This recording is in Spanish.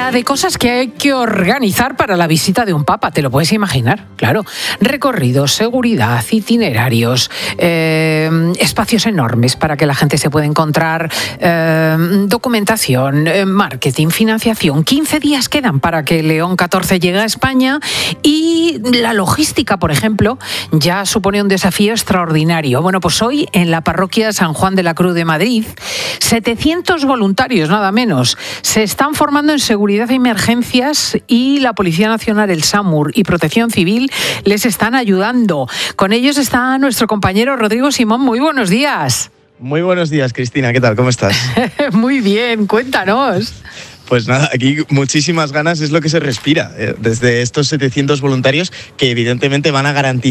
La de cosas que hay que organizar para la visita de un papa, te lo puedes imaginar, claro. Recorridos, seguridad, itinerarios, espacios enormes para que la gente se pueda encontrar, documentación, marketing, financiación. 15 días quedan para que León XIV llegue a España y la logística, por ejemplo, ya supone un desafío extraordinario. Bueno, pues hoy en la parroquia San Juan de la Cruz de Madrid, 700 voluntarios, nada menos, se están formando en seguridad e emergencias y la Policía Nacional, el SAMUR y Protección Civil les están ayudando. Con ellos está nuestro compañero Rodrigo Simón. Muy buenos días. Muy buenos días, Cristina. ¿Qué tal? ¿Cómo estás? Muy bien, cuéntanos. Pues nada, aquí muchísimas ganas es lo que se respira desde estos 700 voluntarios que evidentemente van a garantizar